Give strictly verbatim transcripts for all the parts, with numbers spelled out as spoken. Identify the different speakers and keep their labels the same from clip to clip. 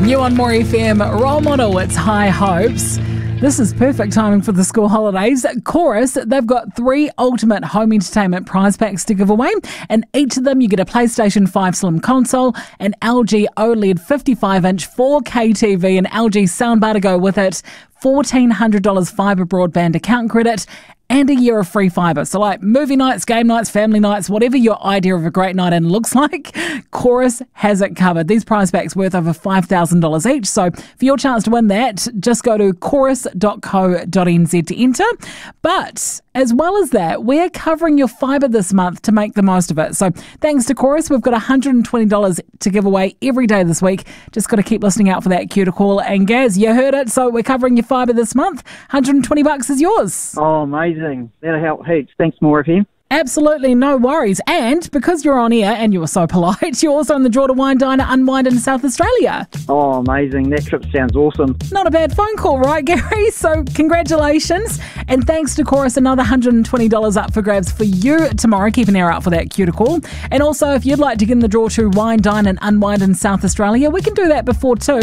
Speaker 1: New on More F M, Role Model, it's High Hopes. This is perfect timing for the school holidays. Chorus, they've got three ultimate home entertainment prize packs to give away. And each of them, you get a PlayStation five Slim console, an L G OLED fifty-five inch four K T V, an L G soundbar to go with it, fourteen hundred dollars fibre broadband account credit, and a year of free fibre. So like movie nights, game nights, family nights, whatever your idea of a great night in looks like, Chorus has it covered. These prize packs worth over five thousand dollars each. So for your chance to win that, just go to chorus dot co dot n z to enter. But as well as that, we're covering your fibre this month to make the most of it. So thanks to Chorus, we've got one hundred twenty dollars to give away every day this week. Just got to keep listening out for that cue to call. And Gaz, you heard it. So we're covering your fibre this month. one hundred twenty bucks is yours.
Speaker 2: Oh, amazing. That'll help heaps. Thanks, More F M.
Speaker 1: Absolutely, no worries. And because you're on air and you were so polite, you're also in the draw to Wine Diner Unwind in South Australia.
Speaker 2: Oh, amazing. That trip sounds awesome.
Speaker 1: Not a bad phone call, right, Gary? So congratulations. And thanks to Chorus, another one hundred twenty dollars up for grabs for you tomorrow. Keep an ear out for that cue to call. And also, if you'd like to get in the draw to Wine Dine and Unwind in South Australia, we can do that before two.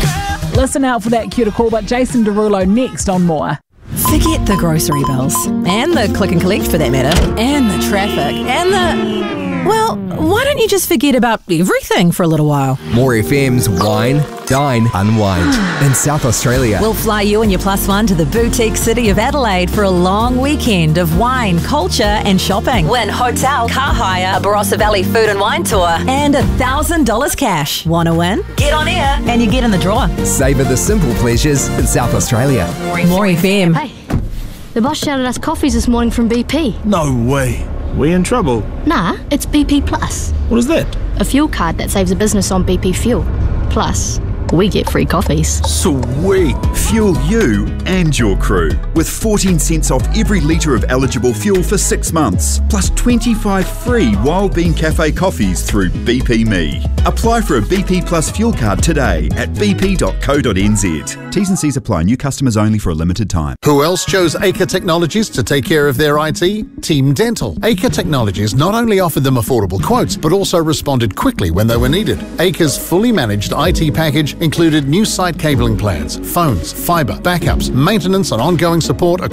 Speaker 1: Listen out for that cue to call, but Jason Derulo next on More.
Speaker 3: Forget the grocery bills, and the click and collect for that matter, and the traffic, and the... Well, why don't you just forget about everything for a little while?
Speaker 4: More F M's Wine, Dine, Unwind in South Australia.
Speaker 3: We'll fly you and your plus one to the boutique city of Adelaide for a long weekend of wine, culture and shopping. Win hotel, car hire, a Barossa Valley food and wine tour, and one thousand dollars cash. Want to win? Get on air and you get in the draw.
Speaker 4: Savour the simple pleasures in South Australia.
Speaker 3: More F M.
Speaker 5: Hey, the boss shouted us coffees this morning from B P.
Speaker 6: No way. We in trouble?
Speaker 5: Nah, it's B P Plus.
Speaker 6: What is that?
Speaker 5: A fuel card that saves a business on B P fuel. Plus, we get free coffees.
Speaker 6: Sweet.
Speaker 7: Fuel you and your crew with fourteen cents off every litre of eligible fuel for six months, plus twenty-five free Wild Bean Cafe coffees through B P Me. Apply for a B P Plus fuel card today at b p dot co dot n z. T's and C's apply. New customers only for a limited time.
Speaker 8: Who else chose Acre Technologies to take care of their I T? Team Dental. Acre Technologies not only offered them affordable quotes, but also responded quickly when they were needed. Acre's fully managed I T package included new site cabling plans, phones, fibre, backups, maintenance and ongoing support